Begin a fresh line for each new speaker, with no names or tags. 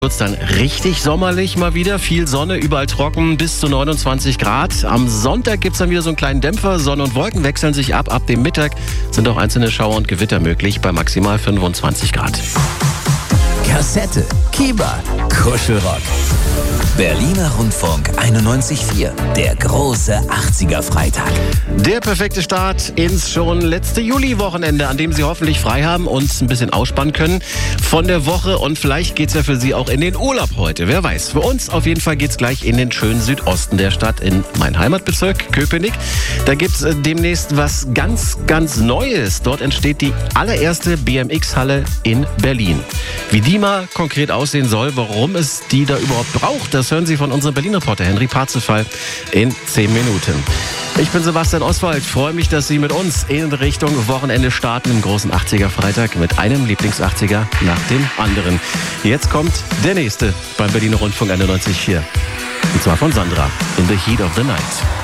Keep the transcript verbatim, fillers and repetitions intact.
Wird's dann richtig sommerlich mal wieder. Viel Sonne, überall trocken, bis zu neunundzwanzig Grad. Am Sonntag gibt's dann wieder so einen kleinen Dämpfer. Sonne und Wolken wechseln sich ab. Ab dem Mittag sind auch einzelne Schauer und Gewitter möglich bei maximal fünfundzwanzig Grad.
Kassette, Kieber, Kuschelrock. Berliner Rundfunk einundneunzig Komma vier, der große achtziger-Freitag.
Der perfekte Start ins schon letzte Juli-Wochenende, an dem Sie hoffentlich frei haben und ein bisschen ausspannen können von der Woche. Und vielleicht geht's ja für Sie auch in den Urlaub heute, wer weiß. Für uns auf jeden Fall geht's gleich in den schönen Südosten der Stadt, in mein Heimatbezirk, Köpenick. Da gibt's demnächst was ganz, ganz Neues. Dort entsteht die allererste B M X-Halle in Berlin. Wie die mal konkret aussehen soll, warum es die da überhaupt braucht, das hören Sie von unserem Berlin-Reporter Henry Parzefall in zehn Minuten. Ich bin Sebastian Oswald, freue mich, dass Sie mit uns in Richtung Wochenende starten im großen achtziger-Freitag mit einem Lieblings-achtziger nach dem anderen. Jetzt kommt der nächste beim Berliner Rundfunk einundneunzig Komma vier. Und zwar von Sandra, In the Heat of the Night.